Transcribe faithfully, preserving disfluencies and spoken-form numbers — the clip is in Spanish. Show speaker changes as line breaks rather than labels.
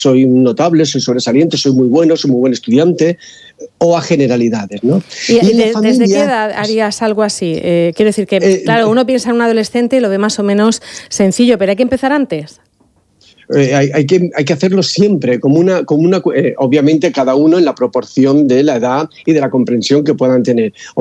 soy un notable, soy sobresaliente, soy muy bueno, soy muy buen estudiante, o a generalidades, ¿no?
¿Y, y de, familia, desde qué edad harías algo así? Eh, quiero decir que, eh, claro, uno piensa en un adolescente y lo ve más o menos sencillo, pero hay que empezar antes.
Eh, hay, hay, que, hay que hacerlo siempre, como una, como una eh, obviamente cada uno en la proporción de la edad y de la comprensión que puedan tener.